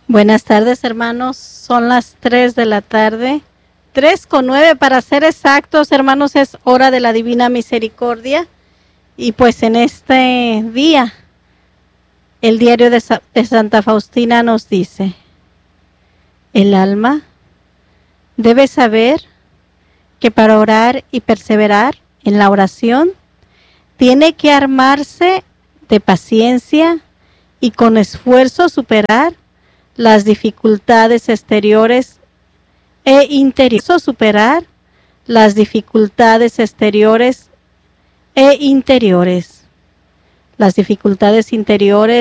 Buenas tardes, hermanos. Son las 3 de la tarde. 3:09 para ser exactos, hermanos, es hora de la Divina Misericordia. Y pues en este día, el diario de Santa Faustina nos dice: el alma debe saber que para orar y perseverar en la oración, tiene que armarse de paciencia y con esfuerzo superar las dificultades exteriores e interiores. Superar las dificultades exteriores e interiores. Las dificultades interiores